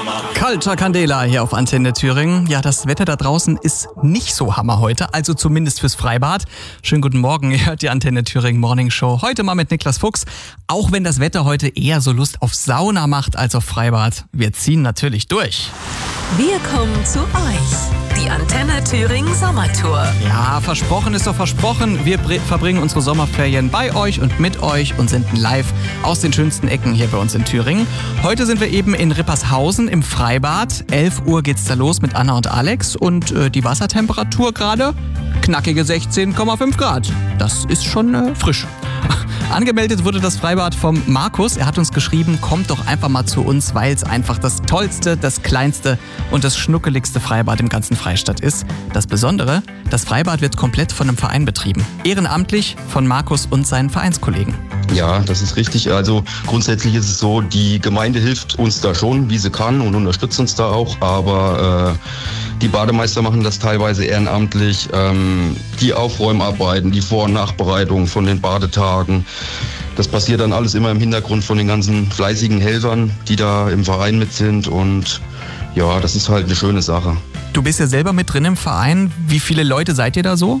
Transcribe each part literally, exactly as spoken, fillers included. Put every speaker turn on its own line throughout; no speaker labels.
Kalter Candela hier auf Antenne Thüringen. Ja, das Wetter da draußen ist nicht so Hammer heute, also zumindest fürs Freibad. Schönen guten Morgen, ihr hört die Antenne Thüringen Morning Show. Heute mal mit Niklas Fuchs. Auch wenn das Wetter heute eher so Lust auf Sauna macht als auf Freibad. Wir ziehen natürlich durch.
Wir kommen zu euch. Die Antenne Thüringen Sommertour.
Ja, versprochen ist doch versprochen. Wir bre- verbringen unsere Sommerferien bei euch und mit euch und senden live aus den schönsten Ecken hier bei uns in Thüringen. Heute sind wir eben in Rippershausen im Freibad. elf Uhr geht's da los mit Anna und Alex und äh, die Wassertemperatur gerade knackige sechzehn Komma fünf Grad. Das ist schon äh, frisch. Angemeldet wurde das Freibad vom Markus. Er hat uns geschrieben, kommt doch einfach mal zu uns, weil es einfach das tollste, das kleinste und das schnuckeligste Freibad im ganzen Freistaat ist. Das Besondere, das Freibad wird komplett von einem Verein betrieben. Ehrenamtlich von Markus und seinen Vereinskollegen.
Ja, das ist richtig. Also grundsätzlich ist es so, die Gemeinde hilft uns da schon, wie sie kann und unterstützt uns da auch. Aber äh, die Bademeister machen das teilweise ehrenamtlich. Ähm, die Aufräumarbeiten, die Vor- und Nachbereitung von den Badetagen. Das passiert dann alles immer im Hintergrund von den ganzen fleißigen Helfern, die da im Verein mit sind. Und ja, das ist halt eine schöne Sache.
Du bist ja selber mit drin im Verein. Wie viele Leute seid ihr da so?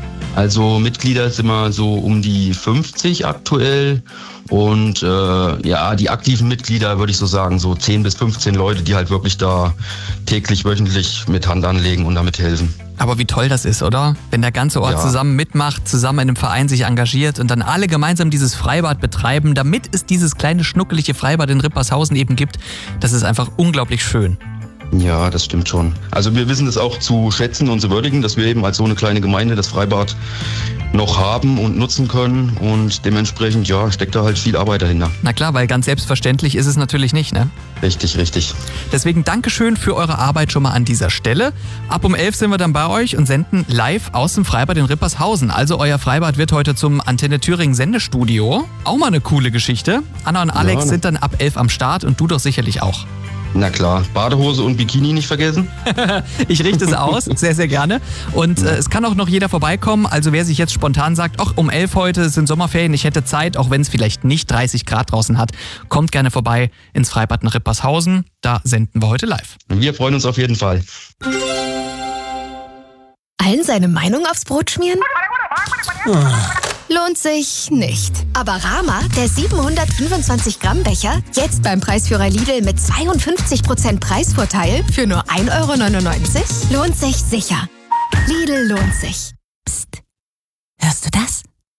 Also Mitglieder sind wir so um die fünfzig aktuell und äh, ja, die aktiven Mitglieder würde ich so sagen, so zehn bis fünfzehn Leute, die halt wirklich da täglich, wöchentlich mit Hand anlegen und damit helfen.
Aber wie toll das ist, oder? Wenn der ganze Ort
Ja.
zusammen mitmacht, zusammen in einem Verein sich engagiert und dann alle gemeinsam dieses Freibad betreiben, damit es dieses kleine schnuckelige Freibad in Rippershausen eben gibt, das ist einfach unglaublich schön.
Ja, das stimmt schon. Also wir wissen es auch zu schätzen und zu würdigen, dass wir eben als so eine kleine Gemeinde das Freibad noch haben und nutzen können und dementsprechend, ja, steckt da halt viel Arbeit dahinter.
Na klar, weil ganz selbstverständlich ist es natürlich nicht, ne?
Richtig, richtig.
Deswegen Dankeschön für eure Arbeit schon mal an dieser Stelle. Ab um elf sind wir dann bei euch und senden live aus dem Freibad in Rippershausen. Also euer Freibad wird heute zum Antenne Thüringen Sendestudio. Auch mal eine coole Geschichte. Anna und Alex
Ja, ne?
sind dann ab elf am Start und du doch sicherlich auch.
Na klar, Badehose und Bikini nicht vergessen.
Ich richte es aus, sehr, sehr gerne. Und äh, es kann auch noch jeder vorbeikommen. Also wer sich jetzt spontan sagt, ach, um elf heute sind Sommerferien, ich hätte Zeit, auch wenn es vielleicht nicht dreißig Grad draußen hat, kommt gerne vorbei ins Freibad in Rippershausen. Da senden wir heute live.
Wir freuen uns auf jeden Fall.
Allen seine Meinung aufs Brot schmieren? Lohnt sich nicht. Aber Rama, der siebenhundertfünfundzwanzig Gramm Becher, jetzt beim Preisführer Lidl mit zweiundfünfzig Prozent Preisvorteil für nur ein Euro neunundneunzig? Lohnt sich sicher. Lidl lohnt sich.
Psst. Hörst du das?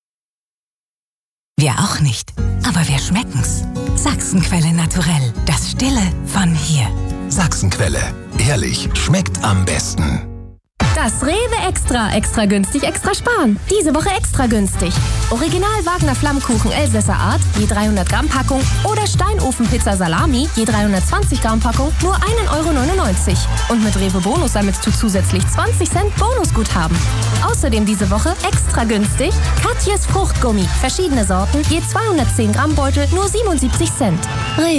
Wir auch nicht. Aber wir schmecken's. Sachsenquelle Naturell. Das Stille von hier.
Sachsenquelle. Ehrlich, schmeckt am besten.
Das Rewe Extra. Extra günstig, extra sparen. Diese Woche extra günstig. Original Wagner Flammkuchen Elsässer Art, je dreihundert Gramm Packung. Oder Steinofenpizza Salami, je dreihundertzwanzig Gramm Packung, nur ein Euro neunundneunzig. Und mit Rewe Bonus sammelst du zusätzlich zwanzig Cent Bonusguthaben. Außerdem diese Woche extra günstig Katjes Fruchtgummi. Verschiedene Sorten, je zweihundertzehn Gramm Beutel, nur siebenundsiebzig Cent. Rewe.